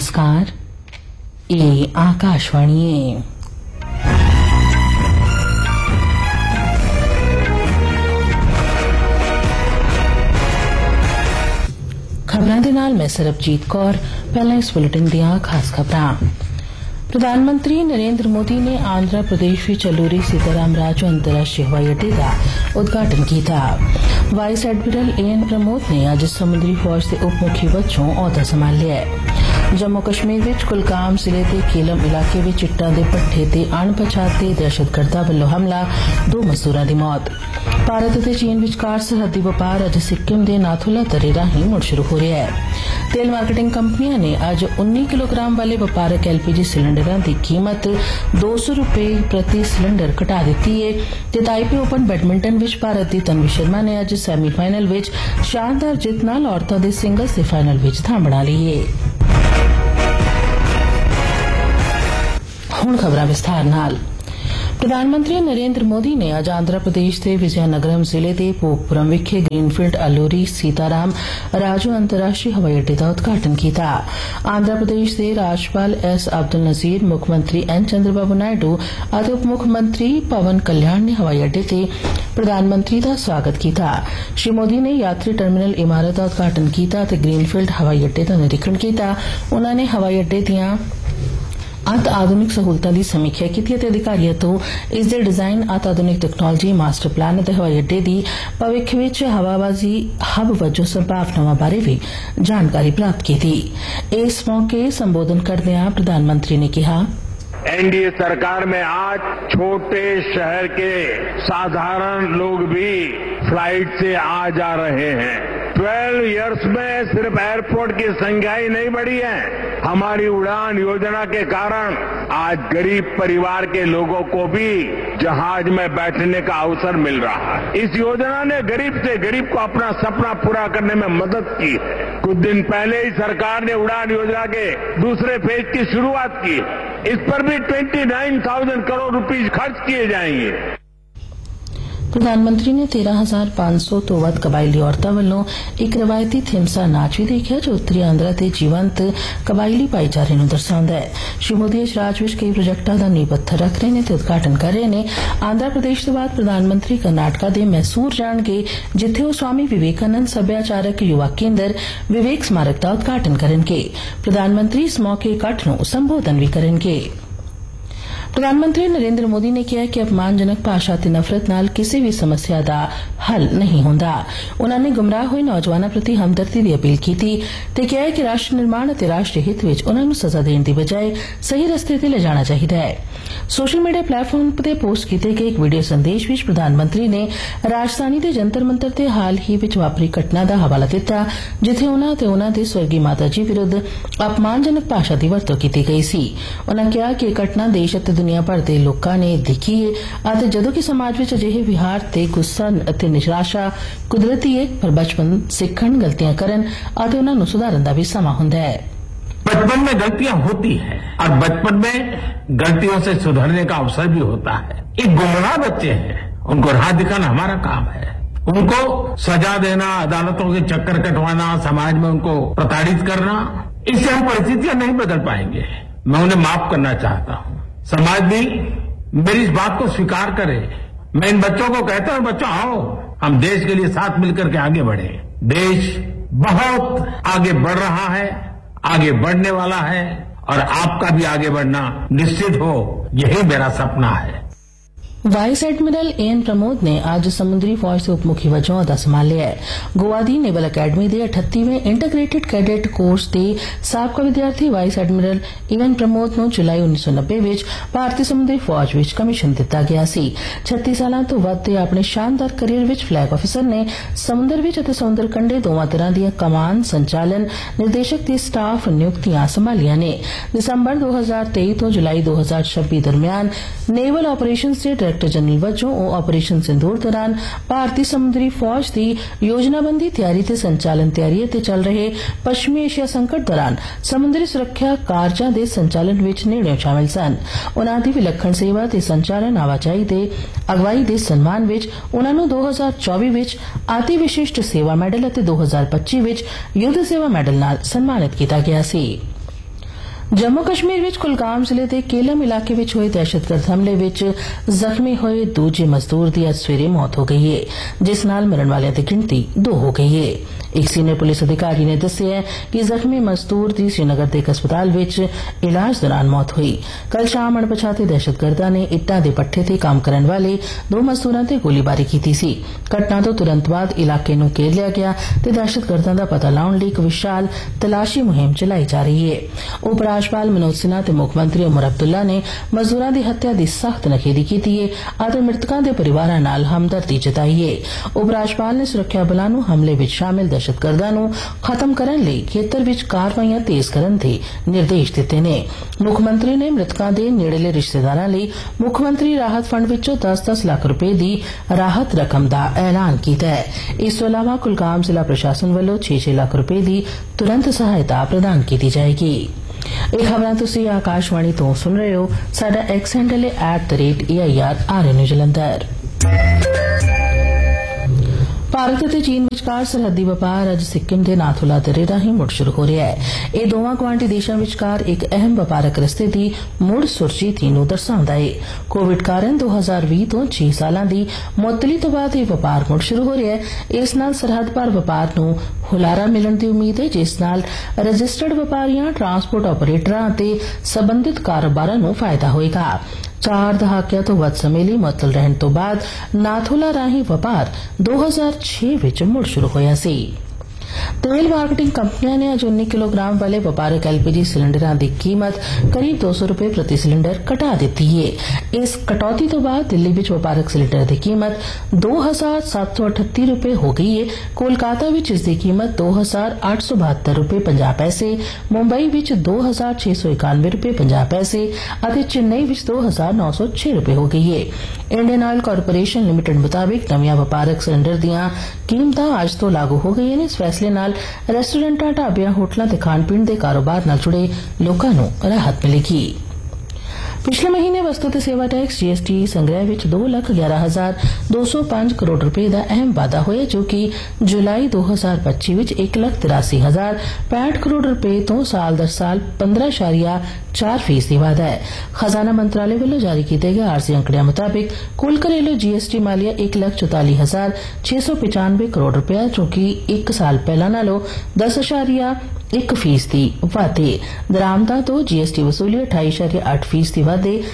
नमस्कार, ये आकाशवाणी है। खबरां दे नाल मैं सरबजीत कौर। पहला इस बुलेटिन दियां खास खबरां। प्रधानमंत्री नरेंद्र मोदी ने आंध्र प्रदेश विच अलूरी सीताराम राजू अंतर्राष्ट्रीय हवाई अड्डे का उद्घाटन किया। वाइस एडमिरल एएन प्रमोद ने अज समुद्री फौज के उप मुखी वजों अहुदा संभालिया है। जम्मू कश्मीर विच कुलगाम जिले के केलम इलाके विच इट्टां दे भट्ठे ते अणपछाते दहशतगर्दां वल्लों हमला, 2 मजदूरां दी मौत। भारत ते चीन विचकार सरहदी वपार अज सिक्किम दे नाथुला दर्रे राहीं मुड़ शुरू हो रहा है। तेल मार्केटिंग कंपनियां ने अज 19 किलोग्राम वाले व्यापारक एलपीजी सिलेंडरां दी कीमत 200 रुपए प्रति सिलेंडर घटा दित्ती है। ते ताइपे ओपन बैडमिंटन विच भारत दी तन्वी शर्मा ने अज सैमीफाइनल विच शानदार जित नाल औरतां दे सिंगल्स दे फाइनल विच थां बना ली है। हुण खबरां विस्तार नाल। प्रधानमंत्री नरेंद्र मोदी ने अज आंध्र प्रदेश के विजयनगरम जिले के भोगपुरम विखे ग्रीनफील्ड अलूरी सीताराम राजू अंतर्राष्ट्रीय हवाई अड्डे का उद्घाटन किया। आंध्र प्रदेश के राज्यपाल एस अब्दुल नजीर, मुख्यमंत्री एन चंद्रबाबू नायडू और उप मुख्यमंत्री पवन कल्याण ने हवाई अड्डे से प्रधानमंत्री का स्वागत किया। श्री मोदी ने यात्री टर्मिनल इमारत का उद्घाटन किया और ग्रीनफील्ड हवाई अड्डे का निरीक्षण किया। उन्होंने हवाई अड्डे दियां अत आधुनिक सहूलतां की समीक्षा की ते अधिकारियों तो इसके डिजाइन अत आधुनिक तकनोलॉजी मास्टर प्लान और हवाई अड्डे की भविष्य विच हवाबाजी हब वजों संभावनावां बारे भी जानकारी प्राप्त की थी। इस मौके संबोधन करदे प्रधानमंत्री ने कहा, एनडीए सरकार में आज छोटे शहर के साधारण लोग भी फ्लाइट से आ जा रहे हैं। 12 इयर्स में सिर्फ एयरपोर्ट की संख्या ही नहीं बढ़ी है, हमारी उड़ान योजना के कारण आज गरीब परिवार के लोगों को भी जहाज में बैठने का अवसर मिल रहा है। इस योजना ने गरीब से गरीब को अपना सपना पूरा करने में मदद की है। कुछ दिन पहले ही सरकार ने उड़ान योजना के दूसरे फेज की शुरुआत की। इस पर भी 29,000 करोड़ रुपए खर्च किए जाएंगे। प्रधानमंत्री ने 13,500 तो वध कबायली औरतां वल्लों एक रवायती थिमसा नाच भी देखा जो उत्तरी आंध्रा के जीवंत कबायली भाईचारे नूं दर्शाउंदा है। श्री मोदी इस राज विच कई प्रोजेक्टां दा नींह पत्थर रख रहे ने ते उद्घाटन कर रहे ने। आंध्र प्रदेश के बाद प्रधानमंत्री कर्नाटका दे मैसूर जाणगे जिथे वो स्वामी विवेकानंद सभ्याचारक युवा केंद्र विवेक स्मारक का उद्घाटन करनगे। प्रधानमंत्री इस मौके इकट्ठ नूं संबोधन भी करनगे। प्रधानमंत्री नरेंद्र मोदी ने कहा कि अपमानजनक भाषा ते नफरत नाल किसी भी समस्या का हल नहीं होंदा। उन्होंने गुमराह हुए नौजवानों प्रति हमदर्दी की अपील की ते कहा कि राष्ट्र निर्माण और राष्ट्रीय हित विच उन्होंने सजा देने की बजाय सही रस्ते ते ले जाना चाहिए है। सोशल मीडिया प्लेटफॉर्म पर पोस्ट किए गए एक वीडियो संदेश विच प्रधानमंत्री ने राजधानी के जंतर मंतर ते हाल ही विच वापरी घटना का हवाला दिता जिथे उन्होंने दे स्वर्गीय माता जी विरुद्ध अपमानजनक भाषा की वरतों की गई सी। उन्होंने कहा कि घटना देश ਅਤੇ दुनिया भर के लोगों ने देखी है जदों कि समाज विच अजिहे विहार ते गुस्सा ते निराशा कुदरती है, पर बचपन सीखण, गलतियां करन और उन्हां नूं सुधारन दा भी समा हुंदा है। बचपन में गलतियां होती है और बचपन में गलतियों से सुधरने का अवसर भी होता है। एक गुमराह बच्चे हैं, उनको राह दिखाना हमारा काम है। उनको सजा देना, अदालतों के चक्कर कटवाना, समाज में उनको प्रताड़ित करना, इससे हम परिस्थितियां नहीं बदल पाएंगे। मैं उन्हें माफ करना चाहता हूं। समाज भी मेरी इस बात को स्वीकार करे। मैं इन बच्चों को कहता हूं, बच्चों आओ हम देश के लिए साथ मिलकर के आगे बढ़े। देश बहुत आगे बढ़ रहा है, आगे बढ़ने वाला है और आपका भी आगे बढ़ना निश्चित हो, यही मेरा सपना है। वाइस एडमिरल एएन प्रमोद ने आज समुद्री फौज के उपमुखी वजों अहदा संभालिया है। गोवा दी नेवल अकैडमी के 38वें इंटीग्रेटेड कैडेट कोर्स के साबका विद्यार्थी वाइस एडमिरल एएन प्रमोद नूं जुलाई 1990 विच भारतीय समुद्री फौज विच कमीशन दिता गया सी। 36 सालां तो वध दे अपने शानदार करियर विच फ्लैग ऑफिसर ने समुद्र विच अते समुद्र कंढे दोवां तरह दी कमान, संचालन, निर्देशक ते स्टाफ नियुक्तियां संभालियां ने। दिसंबर 2023 तो जुलाई 2026 दरमियान नेवल ऑपरेशंस के डायरेक्टर जनरल वजों ओ ऑपरेशन सिंदूर दौरान भारतीय समुद्री फौज की योजनाबंदी तैयारी ते संचालन तैयारी ते चल रहे पश्चिमी एशिया संकट दौरान समुद्री सुरक्षा कारजां दे संचालन विच निर्णय शामिल सन। उन्हां दी विलक्षण सेवा ते संचालन आवाजाही दे अगवाई दे सम्मान विच उन्हां नूं 2024 विच अति विशिष्ट सेवा मैडल अते 2025 विच युद्ध सेवा मैडल नाल सम्मानित किया गया सी। जम्मू कश्मीर विच कुलगाम जिले के केलम इलाके विच होए दहशतगर्द हमले विच जख्मी होए दूजे मजदूर की अज सवेरे मौत हो गई है, जिस नाल मरण वालियां दी गिनती 2 हो गई है। एक सीनियर पुलिस अधिकारी ने दस्सिया कि जख्मी मजदूर की श्रीनगर के एक अस्पताल विच इलाज दौरान मौत हुई। कल शाम अणपछाते दहशतगर्दां ने इट्टां दे पट्ठे ते काम करन वाले 2 मजदूरां ते गोलीबारी की सी। घटना तो तुरंत बाद इलाके नूं घेर लिया गया ते दहशतगर्दां दा पता लाउण लई एक विशाल तलाशी मुहिम चलाई जा रही है। उपराज्यपाल मनोज सिन्हा ते मुख्यमंत्री उमर अब्दुल्ला ने मजदूरां दी हत्या दी सख्त नखेरी कीती है अते मृतकां दे परिवारां नाल हमदर्दी जताई है। उपराज्यपाल ने सुरक्षा बलां नूं हमले विच शामिल दहशतगर्दां नूं खत्म करन लई खेतर विच कारवाईयां तेज करन दे निर्देश दित्ते ने। मुख्यमंत्री ने मृतकां दे नेड़ले रिश्तेदारां लई मुख्यमंत्री राहत फंड विचों 10-10 लाख रुपए दी राहत रकम दा ऐलान कीता है। इस तों इलावा कुलगाम जिला प्रशासन वालों 6-6 लाख रुपए दी तुरंत सहायता प्रदान की जाएगी। ਇਹ ਖਬਰਾਂ ਤੁਸੀਂ ਆਕਾਸ਼ਵਾਣੀ ਤੋਂ ਸੁਣ ਰਹੇ ਹੋ। ਸਾਡਾ ਐਕਸ ਹੈਂਡਲ ਹੈ @AIR ਜਲੰਧਰ। ਭਾਰਤ ਅਤੇ ਚੀਨ ਵਿਚਕਾਰ ਸਰਹੱਦੀ ਵਪਾਰ ਅੱਜ ਸਿੱਕਿਮ ਦੇ ਨਾਥੂਲਾ ਦਰੇ ਰਾਹੀਂ ਮੁੜ ਸ਼ੁਰੂ ਹੋ ਰਿਹਾ ਹੈ। ਇਹ ਦੋਵਾਂ ਗੁਆਂਢੀ ਦੇਸ਼ਾਂ ਵਿਚਕਾਰ ਇੱਕ ਅਹਿਮ ਵਪਾਰਕ ਰਸਤੇ ਦੀ ਮੁੜ ਸੁਰਜੀਤੀ ਨੂੰ ਦਰਸਾਉਂਦਾ ਹੈ। ਕੋਵਿਡ ਕਾਰਨ 2020 ਤੋਂ 6 ਸਾਲਾਂ ਦੀ ਮੁਅੱਤਲੀ ਤੋਂ ਬਾਅਦ ਇਹ ਵਪਾਰ ਮੁੜ ਸ਼ੁਰੂ ਹੋ ਰਿਹਾ ਹੈ। ਇਸ ਨਾਲ ਸਰਹੱਦ ਪਾਰ ਵਪਾਰ ਨੂੰ ਹੁਲਾਰਾ ਮਿਲਣ ਦੀ ਉਮੀਦ ਹੈ, ਜਿਸ ਨਾਲ ਰਜਿਸਟਰਡ ਵਪਾਰੀਆਂ, ਟਰਾਂਸਪੋਰਟ ਆਪਰੇਟਰਾਂ ਅਤੇ ਸਬੰਧਿਤ ਕਾਰੋਬਾਰਾਂ ਨੂੰ ਫਾਇਦਾ ਹੋਏਗਾ। 4 ਦਹਾਕਿਆਂ ਤੋਂ ਵੱਧ ਸਮੇਂ ਲਈ ਮੁਅੱਤਲ ਰਹਿਣ ਤੋਂ ਬਾਅਦ ਨਾਥੂਲਾ ਰਾਹੀਂ ਵਪਾਰ 2006 ਵਿੱਚ ਮੁੜ ਸ਼ੁਰੂ ਹੋਇਆ ਸੀ। तेल मार्केटिंग कंपनियां ने अज 19 किलोग्राम वाले व्यापारिक LPG सिलेंडरां की कीमत करीब 200 रुपए प्रति सिलेंडर घटा दी है। इस कटौती तो बाद दिल्ली में व्यापारिक सिलेंडर की कीमत 2738 रुपए हो गई है। कोलकाता में इसकी कीमत 2872 रुपए 50 पैसे, मुंबई में 2691 रुपए 50 पैसे और चेन्नई में 2906 रुपए हो गई है। इंडियन ऑयल कारपोरेशन लिमिटेड मुताबिक नवीं व्यापारिक सिलेंडर दीआं कीमतां अज तो लागू हो गई हैं। इस फैसले नाल रेस्टोरेंटां, ढाबियां, होटलों ते खाण पीण दे कारोबार नाल जुड़े लोकां नूं राहत मिलेगी। पिछले महीने वस्तु ते सेवा टैक्स GST संग्रह विच 2,11,205 करोड़ रुपए का अहम वाधा होया, जो कि जुलाई 2025 विच 1,83,065 करोड़ रुपए तो साल दर साल 15.4% वाधा है। खजाना मंत्रालय वालों जारी किए गए आरजी अंकड़ियां मुताबिक कुल घरेलू GST मालिया 1,44,695 करोड़ रुपया, जो कि एक साल पहला नालों 10.1% वाधे। दरामदां तो GST वसूली 28.8% वाधे